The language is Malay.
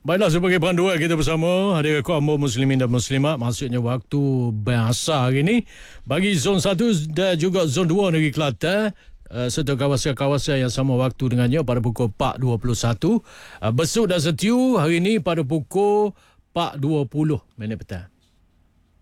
Baiklah, sebagai panduan kita bersama hadir kaum muslimin dan muslimat, maksudnya waktu bahasa hari ini bagi zon 1 dan juga zon 2 negeri Kelantan, serta kawasan-kawasan yang sama waktu dengannya pada pukul 4.21. Besuk dan Setiu hari ini pada pukul 4.20 petang.